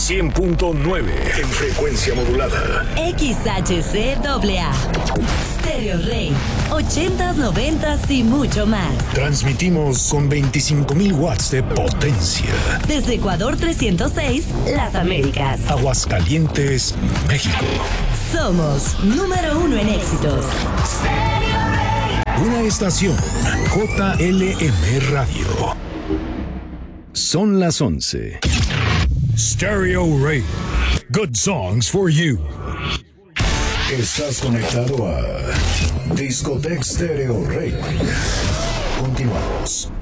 100.9 en frecuencia modulada. XHCAA. Stereo Rey. 80s, 90s y mucho más. Transmitimos con 25,000 watts de potencia. Desde Ecuador 306, Las Américas. Aguascalientes, México. Somos número 1 en éxitos. Una estación JLM Radio. Son las 11. Stereo Rey. Good songs for you. Estás conectado a Discotech Stereo Rey. Continuamos.